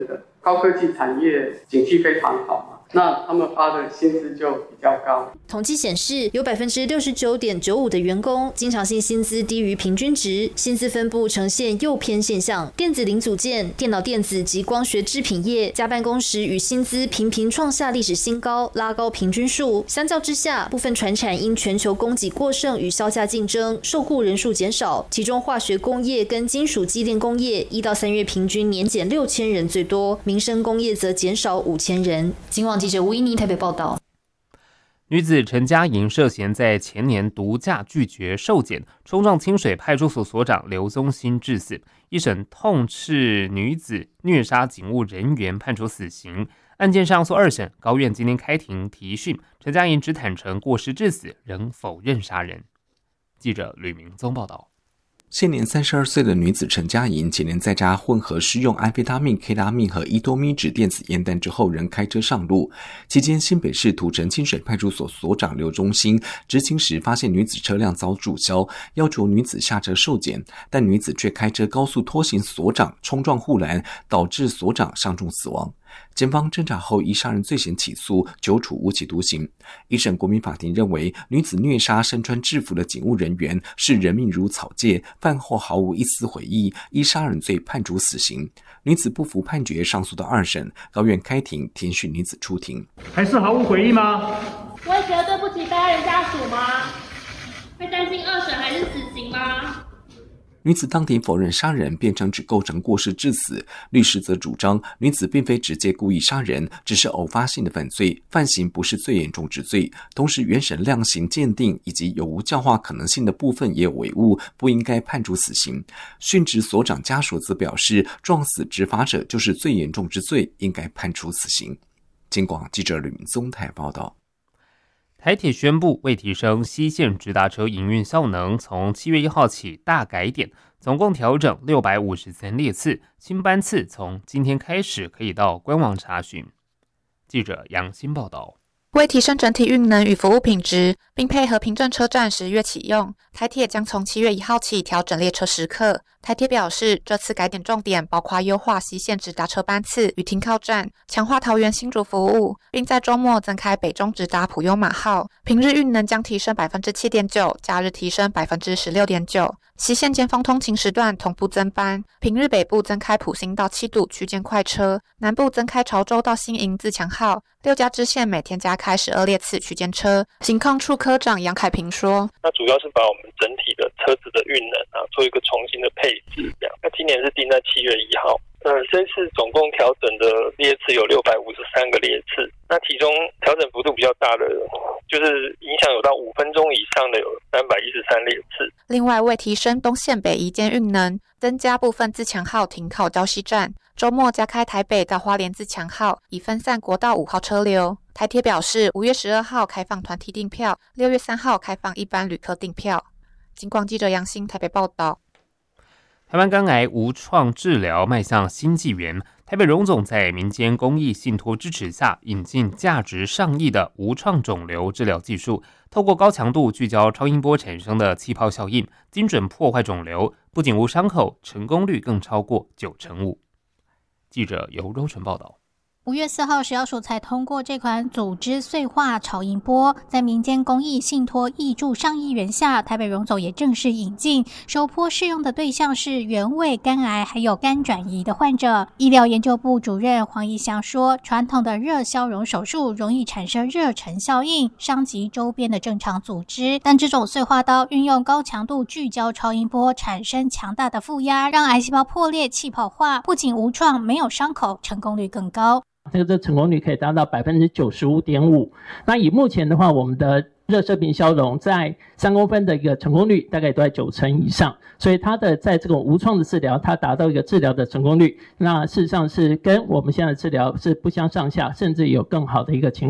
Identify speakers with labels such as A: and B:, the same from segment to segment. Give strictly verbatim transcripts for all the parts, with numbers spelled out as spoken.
A: 高科技产业景气非常好嘛，那他们发的薪资就比较高。
B: 统计显示，有 百分之六十九点九五 的员工经常性薪资低于平均值，薪资分布呈现右偏现象。电子零组件、电脑电子及光学制品业加办公时与薪资频频创下历史新高，拉高平均数。相较之下，部分传产因全球供给过剩与销价竞争，受雇人数减少，其中化学工业跟金属机电工业一到三月平均年减六千人最多，民生工业则减少五千人。今晚记者吴依妮台北报道。
C: 女子陈佳莹涉嫌在前年毒驾拒绝受检，冲撞清水派出所所长刘宗兴致死。一审痛斥女子虐杀警务人员，判处死刑。案件上诉二审，高院今天开庭提讯，陈佳莹只坦诚过失致死，仍否认杀人。记者吕明宗报道。
D: 现年三十二岁的女子陈佳莹，前年在家混合施用安非他命、K 他命和伊多咪酯电子烟弹之后，仍开车上路。期间，新北市土城清水派出所所长刘忠兴执勤时，发现女子车辆遭注销，要求女子下车受检，但女子却开车高速拖行所长，冲撞护栏，导致所长伤重死亡。检方侦查后依杀人罪嫌起诉，久处无期徒刑。一审国民法庭认为，女子虐杀身穿制服的警务人员是人命如草芥，犯后毫无一丝悔意，依杀人罪判处死刑。女子不服判决，上诉到二审，高院开庭听讯女子出庭。
E: 还是毫无悔意吗？
F: 我会觉得对不起被害人家属吗？会担心二审还是死刑吗？
D: 女子当庭否认杀人，辩称只构成过失致死。律师则主张，女子并非直接故意杀人，只是偶发性的犯罪，犯行不是最严重之罪。同时，原审量刑鉴定以及有无教化可能性的部分也有违误，不应该判处死刑。殉职所长家属则表示，撞死执法者就是最严重之罪，应该判处死刑。金广记者吕明宗台报道。
C: 台铁宣布，为提升西线直达车营运效能，从七月一号起大改点，总共调整六百五十三列次，新班次从今天开始可以到官网查询。记者杨欣报道。
G: 为提升整体运能与服务品质，并配合平镇车站十月启用，台铁将从七月一号起调整列车时刻。台铁表示，这次改点重点包括优化西线直达车班次与停靠站，强化桃园新竹服务，并在周末增开北中直达普悠玛号，平日运能将提升 百分之七点九， 假日提升 百分之十六点九。西线尖峰通勤时段同步增班，平日北部增开埔心到七堵区间快车，南部增开潮州到新营自强号，六家支线每天加开十二列次区间车。行控处科长杨凯平说，
H: 那主要是把我们整体的车子的运能啊做一个重新的配置，这样。那今年是定在七月一号。呃，这次总共调整的列次有六百五十三个列次，那其中调整幅度比较大的，就是影响有到五分钟以上的有三百一十三列次。
G: 另外，为提升东线北移间运能，增加部分自强号停靠礁溪站，周末加开台北到花莲自强号，以分散国道五号车流。台铁表示，五月十二号开放团体订票，六月三号开放一般旅客订票。警广记者杨欣台北报道。
C: 台湾肝癌无创治疗迈向新纪元，台北荣总在民间公益信托支持下，引进价值上亿的无创肿瘤治疗技术，透过高强度聚焦超音波产生的气泡效应，精准破坏肿瘤，不仅无伤口，成功率更超过九成五。记者尤柔纯报道。
I: 五月四号，食药署才通过这款组织碎化超音波，在民间公益信托挹注上亿元下，台北荣总也正式引进。首波适用的对象是原位肝癌还有肝转移的患者。医疗研究部主任黄义祥说，传统的热消融手术容易产生热尘效应，伤及周边的正常组织，但这种碎化刀运用高强度聚焦超音波，产生强大的负压，让癌细胞破裂气泡化，不仅无创，没有伤口，成功率更高。
E: 这个成功率可以达到 百分之九十五点五。 那以目前的话，我们的热射频消融在三公分的一个成功率大概都在九成以上，所以它的在这种无创的治疗，它达到一个治疗的成功率，那事实上是跟我们现在的治疗是不相上下，甚至有更好的一个情况。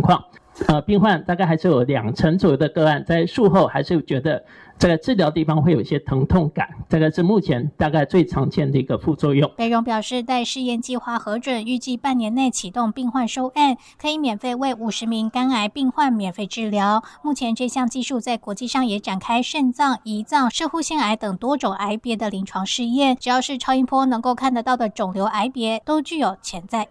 E: 呃，病患大概还是有两成左右的个案，在术后还是觉得这个治疗地方会有一些疼痛感，这个是目前大概最常见的一个副作用。
I: 北荣表示，待试验计划核准，预计半年内启动病患收案，可以免费为五十名肝癌病患免费治疗。目前这项技术在国际上也展开肾脏、胰脏、射护腺癌等多种癌别的临床试验，只要是超音波能够看得到的肿瘤癌别，都具有潜在